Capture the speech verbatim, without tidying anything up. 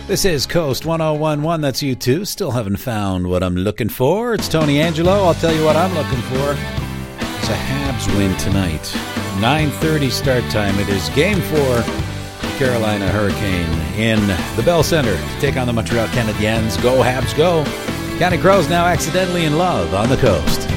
This is Coast one oh one one. That's you too. Still haven't found what I'm looking for. It's Tony Angelo. I'll tell you what I'm looking for. It's a Habs win tonight. nine thirty start time. It is game four. Carolina Hurricane in the Bell Center to take on the Montreal Canadiens. Go Habs, go. Counting Crows now accidentally in love on the coast.